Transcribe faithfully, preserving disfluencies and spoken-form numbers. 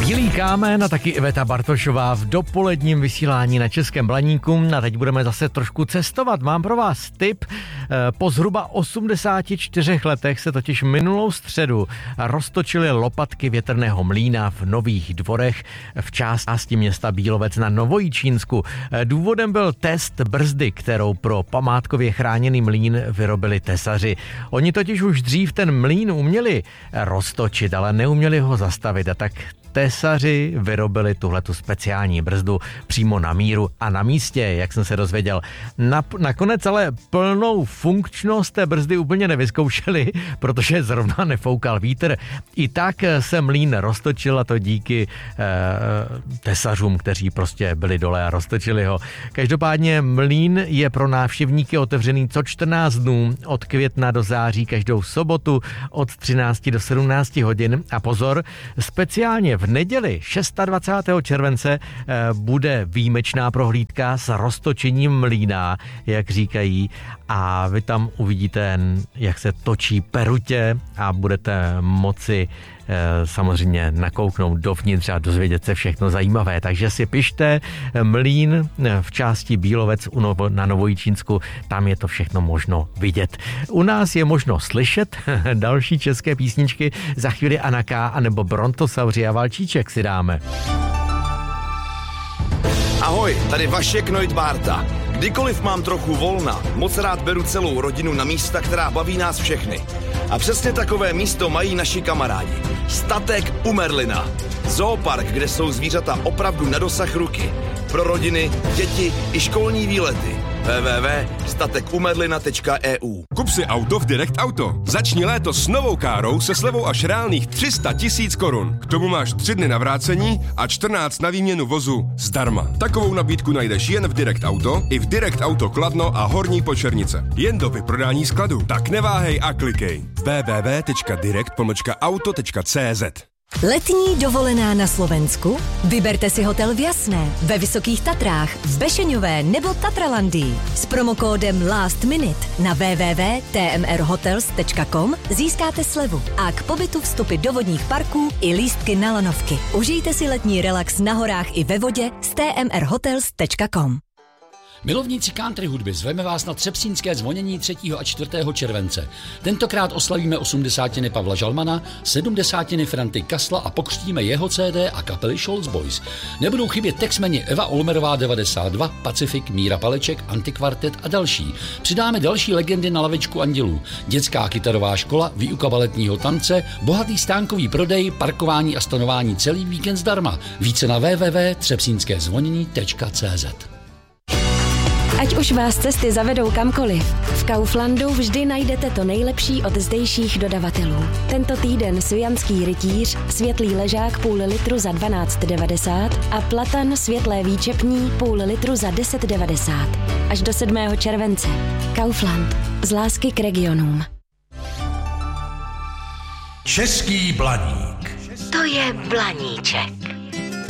Bílý kámen a taky Iveta Bartošová v dopoledním vysílání na Českém Blaníku. A teď budeme zase trošku cestovat. Mám pro vás tip. Po zhruba osmdesáti čtyřech letech se totiž minulou středu roztočily lopatky větrného mlýna v Nových Dvorech v části města Bílovec na Novojičínsku. Důvodem byl test brzdy, kterou pro památkově chráněný mlýn vyrobili tesaři. Oni totiž už dřív ten mlýn uměli roztočit, ale neuměli ho zastavit, a tak tesaři vyrobili tuhletu speciální brzdu přímo na míru a na místě, jak jsem se dozvěděl. Na, nakonec ale plnou funkčnost té brzdy úplně nevyzkoušeli, protože zrovna nefoukal vítr. I tak se mlýn roztočil, a to díky eh, tesařům, kteří prostě byli dole a roztočili ho. Každopádně mlýn je pro návštěvníky otevřený co čtrnáct dnů, od května do září každou sobotu od třinácti do sedmnácti hodin. A pozor, speciálně v neděli dvacátého šestého července bude výjimečná prohlídka s roztočením mlýna, jak říkají, a vy tam uvidíte, jak se točí perutě a budete moci samozřejmě nakouknout dovnitř a dozvědět se všechno zajímavé. Takže si pište mlýn v části Bílovec na Novojičínsku, tam je to všechno možno vidět. U nás je možno slyšet další české písničky, za chvíli Anna K. anebo Brontosauři a Valčíček si dáme. Ahoj, tady Vašek Neudbárta. Kdykoliv mám trochu volna, moc rád beru celou rodinu na místa, která baví nás všechny. A přesně takové místo mají naši kamarádi. Statek u Merlina. Zoopark, kde jsou zvířata opravdu na dosah ruky. Pro rodiny, děti i školní výlety. w w w tečka statek u merlina tečka e u. Kup si auto v Direct Auto. Začni léto s novou károu se slevou až reálných tři sta tisíc korun. K tomu máš tři dny na vrácení a čtrnáct na výměnu vozu zdarma. Takovou nabídku najdeš jen v Direct Auto i v Direct Auto Kladno a Horní Počernice. Jen do vyprodání skladu. Tak neváhej a klikej. w w w tečka direct pomlčka auto tečka c z. Letní dovolená na Slovensku? Vyberte si hotel v Jasné, ve Vysokých Tatrách, v Bešeňové nebo Tatralandii. S promokódem Last Minute na w w w tečka t m r hotels tečka com získáte slevu a k pobytu vstupy do vodních parků i lístky na lanovky. Užijte si letní relax na horách i ve vodě s t m r hotels tečka com. Milovníci country hudby, zveme vás na třepsínské zvonění třetího a čtvrtého července. Tentokrát oslavíme osmdesátiny Pavla Žalmana, sedmdesátiny Franty Kasla a pokřtíme jeho C D a kapely Scholz Boys. Nebudou chybět textmeni Eva Olmerová devadesát dva, Pacifik, Míra Paleček, Antikvartet a další. Přidáme další legendy na lavičku andělů. Dětská kytarová škola, výuka baletního tance, bohatý stánkový prodej, parkování a stanování celý víkend zdarma. Více na w w w tečka třepsínské zvonění tečka c z. Ať už vás cesty zavedou kamkoliv, v Kauflandu vždy najdete to nejlepší od zdejších dodavatelů. Tento týden svijanský rytíř, světlý ležák půl litru za dvanáct devadesát a platan světlé výčepní půl litru za deset devadesát. Až do sedmého července. Kaufland. Z lásky k regionům. Český Blaník. To je Blaníček.